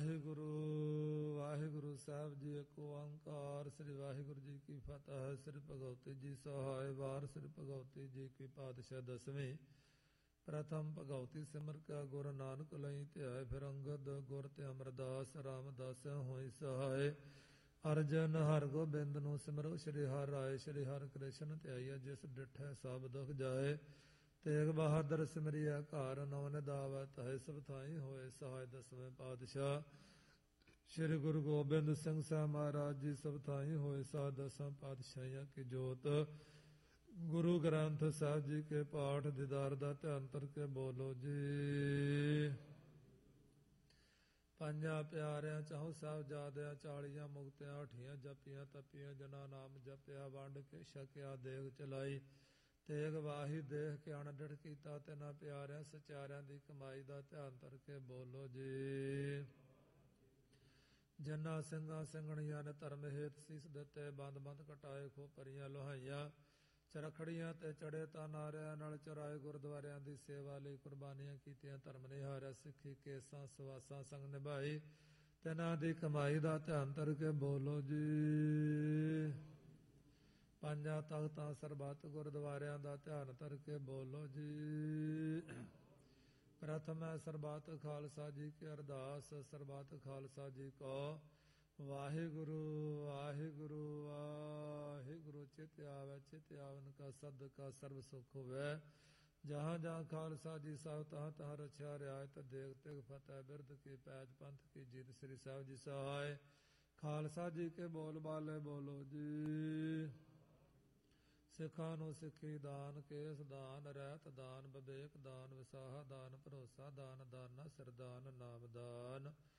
ਵਾਹਿਗੁਰੂ ਵਾਹਿਗੁਰੂ ਸਾਹਿਬ ਜੀ। ਏਕ ਓੰਕਾਰ। ਸ੍ਰੀ ਵਾਹਿਗੁਰੂ ਜੀ ਕੀ ਫਤਿਹ। ਸ੍ਰੀ ਭਗਵਤੀ ਜੀ ਸਹਾਇ ਵਾਰ। ਸ੍ਰੀ ਭਗਵਤੀ ਜੀ ਕੀ ਪਾਤਸ਼ਾਹ ਦਸਵੀਂ। ਪ੍ਰਥਮ ਭਗਵਤੀ ਸਿਮਰ ਕਾ ਗੁਰ ਨਾਨਕ ਲਈ ਧਿਆਏ। ਫਿਰ ਅੰਗਦ ਗੁਰ ਤੇ ਅਮਰਦਾਸ ਰਾਮਦਾਸ ਹੋਈ ਸਹਾਇ। ਅਰਜਨ ਹਰਿ ਗੋਬਿੰਦ ਨੂੰ ਸਿਮਰੋ। ਸ਼੍ਰੀ ਹਰਿ ਰਾਏ ਸ਼੍ਰੀ ਹਰਿ ਕ੍ਰਿਸ਼ਨ ਧਿਆਈਆ। ਜਿਸ ਡਿਠੈ ਸਭ ਦੁਖ ਜਾਏ। ਤੇਗ ਬਹਾਦਰ ਸਿਮਰਿਆ ਘਰ। ਨੌ ਨਿਦਾਵਤ ਹੈ ਸਭ ਥਾਈ ਹੋਏ ਸਹਾਇ। ਦਸਵੇਂ ਪਾਤਸ਼ਾਹ ਸ਼੍ਰੀ ਗੁਰੂ ਗੋਬਿੰਦ ਸਿੰਘ ਸਾਹਿਬ ਮਹਾਰਾਜ ਜੀ ਸਭ ਥਾਈ ਹੋਏ ਸਹਾਇ। ਦਸਾਂ ਪਾਤਸ਼ਾਹੀਆਂ ਕੀ ਜੋਤ। ਗੁਰੂ ਗ੍ਰੰਥ ਸਾਹਿਬ ਜੀ ਕੇ ਪਾਠ ਦੀਦਾਰ ਦਾ ਧਿਆਨ ਧਰ ਕੇ ਬੋਲੋ ਜੀ। ਪੰਜਾਂ ਪਿਆਰਿਆਂ ਚਾਹੋ ਸਾਹਿਬਜ਼ਾਦਿਆਂ। 40 ਮੁਕਤਿਆਂ 8 ਜਪੀਆਂ ਤਪੀਆਂ। ਜਨਾ ਨਾਮ ਜਪਿਆ ਵੰਡ ਕੇ ਛਕਿਆ ਦੇਗ ਚਲਾਈ। ਤੇਗ ਵਾਹੀ ਦੇਖ ਕੇ ਅਣਡਿਠ ਕੀਤਾ। ਤਿੰਨਾਂ ਪਿਆਰਿਆਂ ਸਚਿਆਰਿਆਂ ਦੀ ਕਮਾਈ ਦਾ ਧਿਆਨ ਧਰ ਕੇ ਬੋਲੋ ਜੀ। ਜਿਨ੍ਹਾਂ ਸਿੰਘਾਂ ਸਿੰਘਣੀਆਂ ਨੇ ਧਰਮ ਹੇਤ ਸੀਸ ਦਿੱਤੇ। ਬੰਦ ਬੰਦ ਕਟਾਏ ਖੋ ਭਰੀਆਂ ਲੋਹਾਈਆਂ। ਚਰਖੜੀਆਂ ਤੇ ਚੜੇ ਤਾਂ ਨਾਰਿਆਂ ਨਾਲ ਚਰਾਏ। ਗੁਰਦੁਆਰਿਆਂ ਦੀ ਸੇਵਾ ਲਈ ਕੁਰਬਾਨੀਆਂ ਕੀਤੀਆਂ। ਧਰਮ ਨਿਹਾਰਿਆ ਸਿੱਖੀ ਕੇਸਾਂ ਸਵਾਸਾਂ ਸੰਗ ਨਿਭਾਈ। ਤਿੰਨਾਂ ਦੀ ਕਮਾਈ ਦਾ ਧਿਆਨ ਧਰ ਕੇ ਬੋਲੋ ਜੀ। ਪੰਜਾਂ ਤਖਤਾਂ ਸਰਬੱਤ ਗੁਰਦੁਆਰਿਆਂ ਦਾ ਧਿਆਨ ਧਰ ਕੇ ਬੋਲੋ ਜੀ। ਪ੍ਰਥਮ ਹੈ ਸਰਬੱਤ ਖਾਲਸਾ ਜੀ ਕੀ ਅਰਦਾਸ। ਸਰਬੱਤ ਖਾਲਸਾ ਜੀ ਕੋ ਵਾਹਿਗੁਰੂ ਵਾਹਿਗੁਰੂ ਵਾਹਿਗੁਰੂ। ਚਿਤ ਆਵੈ ਚਿਤ ਆਵਨ ਕਾ ਸਦਕਾ ਸਰਬ ਸੁਖ ਹੋਵੈ। ਜਹਾਂ ਜਹਾਂ ਖਾਲਸਾ ਜੀ ਸਾਹਿਬ ਤਹਾਂ ਤਹਾਂ ਰਛਿਆ ਰਿਆਇਤ। ਦੇਗ ਤੇਗ ਫਤਿਹ ਬਿਰਦ ਕੀ ਪੈਜ ਪੰਥ ਕੀ ਜੀਤ। ਸ੍ਰੀ ਸਾਹਿਬ ਜੀ ਸਹਾਇ। ਖਾਲਸਾ ਜੀ ਕੇ ਬੋਲ ਬਾਲੇ ਬੋਲੋ ਜੀ। ਸਿੱਖਾਂ ਨੂੰ ਸਿੱਖੀ ਦਾਨ। ਕੇਸ ਦਾਨ ਰਹਿਤ ਦਾਨ। ਵਿਵੇਕ ਦਾਨ। ਵਿਸਾਹਾ ਦਾਨ। ਭਰੋਸਾ ਦਾਨ। ਦਾਨਾ ਸਰਦਾਨ ਨਾਮ ਦਾਨ।